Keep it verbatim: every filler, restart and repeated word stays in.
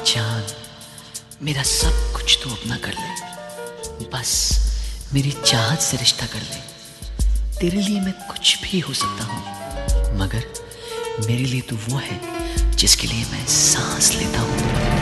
जान, मेरा सब कुछ तू अपना कर ले, बस मेरी चाहत से रिश्ता कर ले। तेरे लिए मैं कुछ भी हो सकता हूँ, मगर मेरे लिए तू वो है जिसके लिए मैं सांस लेता हूँ।